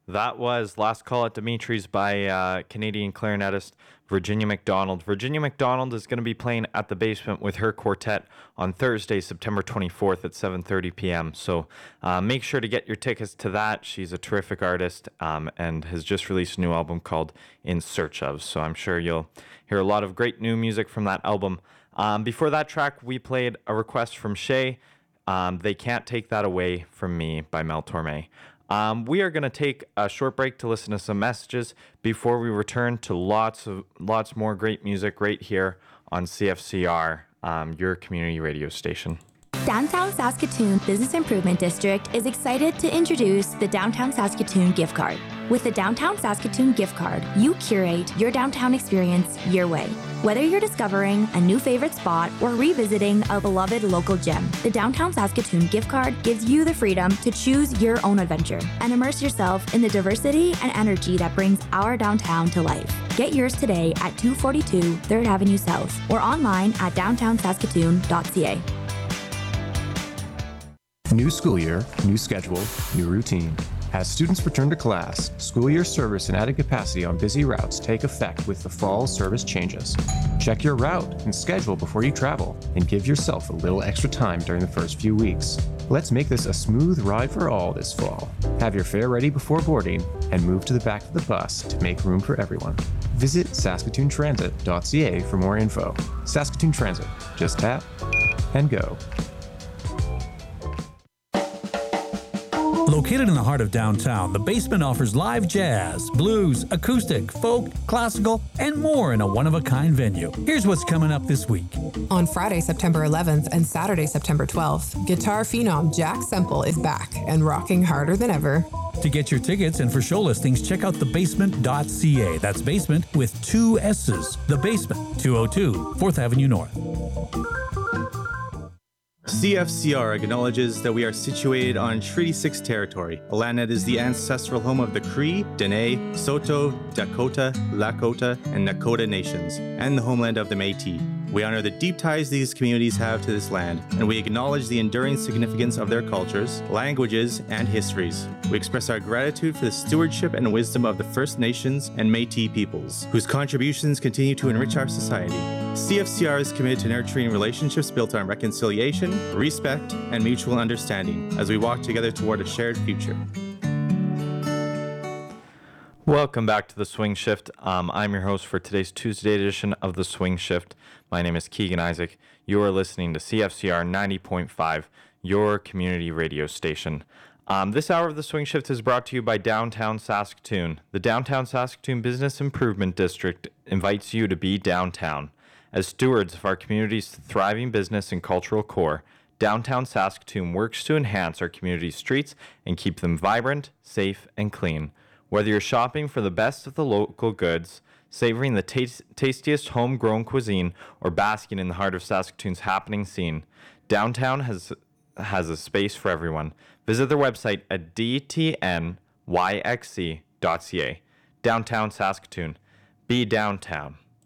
That was Last Call at Dimitri's by Canadian clarinetist Virginia McDonald. Virginia McDonald is going to be playing at the Basement with her quartet on Thursday, September 24th at 7:30 p.m. So make sure to get your tickets to that. She's a terrific artist and has just released a new album called In Search Of. So I'm sure you'll hear a lot of great new music from that album. Before that track, we played a request from Shay. They Can't Take That Away From Me by Mel Torme. We are going to take a short break to listen to some messages before we return to lots more great music right here on CFCR, your community radio station. Downtown Saskatoon Business Improvement District is excited to introduce the Downtown Saskatoon gift card. With the Downtown Saskatoon gift card, you curate your downtown experience your way. Whether you're discovering a new favorite spot or revisiting a beloved local gem, the Downtown Saskatoon gift card gives you the freedom to choose your own adventure and immerse yourself in the diversity and energy that brings our downtown to life. Get yours today at 242 3rd Avenue South or online at downtownsaskatoon.ca. New school year, new schedule, new routine. As students return to class, school year service and added capacity on busy routes take effect with the fall service changes. Check your route and schedule before you travel, and give yourself a little extra time during the first few weeks. Let's make this a smooth ride for all this fall. Have your fare ready before boarding and move to the back of the bus to make room for everyone. Visit saskatoontransit.ca for more info. Saskatoon Transit. Just tap and go. Located in the heart of downtown, the Basement offers live jazz, blues, acoustic, folk, classical, and more in a one-of-a-kind venue. Here's what's coming up this week. On Friday, September 11th and Saturday, September 12th, guitar phenom Jack Semple is back and rocking harder than ever. To get your tickets and for show listings, check out thebasement.ca. That's basement with two S's. The Basement, 202 4th Avenue North. CFCR acknowledges that we are situated on Treaty 6 territory, a land that is the ancestral home of the Cree, Dene, Saulteaux, Dakota, Lakota, and Nakota nations, and the homeland of the Métis. We honor the deep ties these communities have to this land, and we acknowledge the enduring significance of their cultures, languages, and histories. We express our gratitude for the stewardship and wisdom of the First Nations and Métis peoples, whose contributions continue to enrich our society. CFCR is committed to nurturing relationships built on reconciliation, respect, and mutual understanding as we walk together toward a shared future. Welcome back to The Swing Shift. I'm your host for today's Tuesday edition of The Swing Shift. My name is Keegan Isaac. You are listening to CFCR 90.5, your community radio station. This hour of The Swing Shift is brought to you by Downtown Saskatoon. The Downtown Saskatoon Business Improvement District invites you to be downtown. As stewards of our community's thriving business and cultural core, Downtown Saskatoon works to enhance our community's streets and keep them vibrant, safe, and clean. Whether you're shopping for the best of the local goods, savoring the tastiest homegrown cuisine, or basking in the heart of Saskatoon's happening scene, downtown has a space for everyone. Visit their website at dtnyxc.ca. Downtown Saskatoon. Be downtown.